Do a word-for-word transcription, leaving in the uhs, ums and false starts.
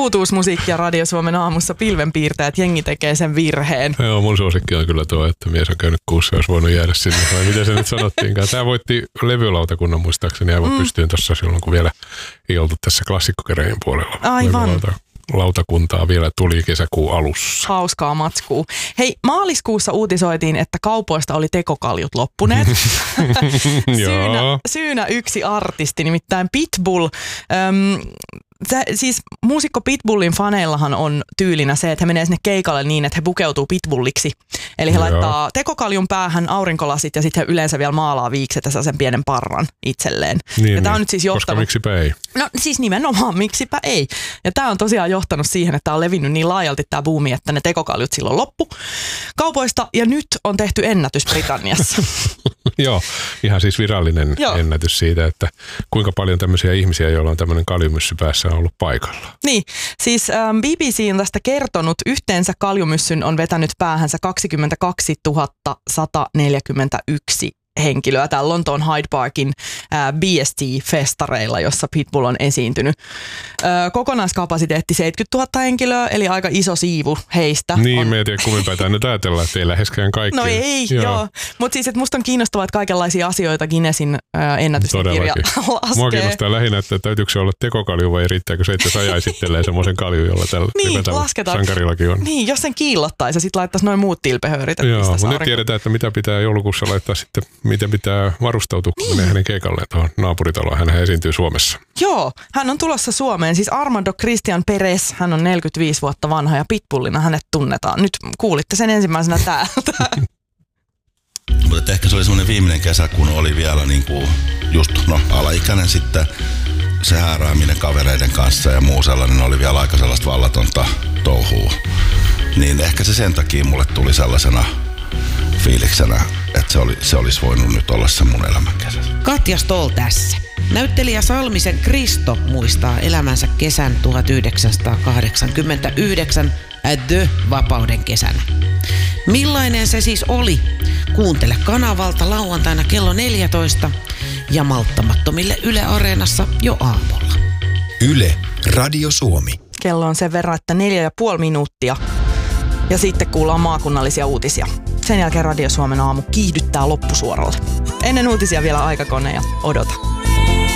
Uutuusmusiikkia Radio Suomen aamussa pilvenpiirtäjät, jengi tekee sen virheen. Joo, mun suosikki on kyllä tuo, että mies on käynyt kuussa, olisi voinut jäädä sinne. Vai miten se nyt sanottiinkaan? Tämä voitti levylautakunnan muistaakseni aivan mm. pystyyn tuossa silloin, kun vielä ei oltu tässä klassikkokerein puolella. Aivan. Lautakuntaa vielä tuli kesäkuun alussa. Hauskaa matskuu. Hei, maaliskuussa uutisoitiin, että kaupoista oli tekokaljut loppuneet. syynä, syynä yksi artisti, nimittäin Pitbull. Öm, Se, siis muusikko Pitbullin faneillahan on tyylinä se, että he menee sinne keikalle niin, että he pukeutuu Pitbulliksi. Eli he no laittaa joo. tekokaljun päähän aurinkolasit ja sitten he yleensä vielä maalaa viikset ja sen pienen parran itselleen. Niin, ja niin. On nyt siis johtanut, koska miksipä ei? No siis nimenomaan miksipä ei. Ja tämä on tosiaan johtanut siihen, että tämä on levinnyt niin laajalti tämä buumi, että ne tekokaljut silloin loppu kaupoista ja nyt on tehty ennätys Britanniassa. Joo, ihan siis virallinen Joo. ennätys siitä, että kuinka paljon tämmöisiä ihmisiä, joilla on tämmöinen kaljumyssy päässä, on ollut paikalla. Niin, siis ähm, B B C on tästä kertonut, yhteensä kaljumyssyn on vetänyt päähänsä kaksikymmentäkaksituhatta sata neljäkymmentäyksi henkilöä täällä Lontoon Hyde Parkin ää, B S T-festareilla, jossa Pitbull on esiintynyt. Ö, kokonaiskapasiteetti seitsemänkymmentätuhatta henkilöä, eli aika iso siivu heistä. Niin, on... me ei tiedä kummin päin nyt ajatellaan, että ei läheskään kaikki. No ei, joo. joo. Mutta siis, että musta on kiinnostavaa, että kaikenlaisia asioita Guinnessin ää, ennätysten kirja laskee. Mua kiinnostaa lähinnä, että täytyykö se olla tekokalju vai riittääkö se, että se ajaisittelee semmoisen kalju, jolla tällä niin, lasketaan. sankarillakin on. Niin, jos sen kiillottaisi ja sitten laittaisi noin muut tilpehöörit. Joo, mutta nyt tiedetään, että mitä pitää joulukuussa laittaa sitten, miten pitää varustautua, kun menee hänen keikalleen tuohon naapuritaloon. Hän esiintyy Suomessa. Joo, hän on tulossa Suomeen. Siis Armando Christian Perez, hän on neljäkymmentäviisi vuotta vanha ja Pitbullina hänet tunnetaan. Nyt kuulitte sen ensimmäisenä täältä. Mutta ehkä se oli semmoinen viimeinen kesä, kun oli vielä niinku just no, alaikäinen sitten. Se häärääminen kavereiden kanssa ja muu sellainen oli vielä aika sellaista vallatonta touhua. Niin ehkä se sen takia mulle tuli sellaisena fiiliksenä, että se, oli, se olisi voinut nyt olla se mun elämän kesä. Katja Stoll tässä. Näyttelijä Salmisen Kristo muistaa elämänsä kesän tuhatyhdeksänsataakahdeksankymmentäyhdeksän The Vapauden kesänä. Millainen se siis oli? Kuuntele kanavalta lauantaina kello neljätoista ja malttamattomille Yle Areenassa jo aamulla. Yle, Radio Suomi. Kello on sen verran, että neljä ja puoli minuuttia. Ja sitten kuullaan maakunnallisia uutisia. Sen jälkeen Radio Suomen aamu kiihdyttää loppusuoralle. Ennen uutisia vielä aikakone ja odota.